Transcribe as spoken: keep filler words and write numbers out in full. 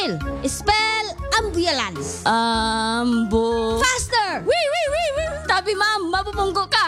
Spell. Spell ambulance. Ambo. Faster! Wait, wait, wait, wait. Tabi, ma'am. Mabubunggo ka.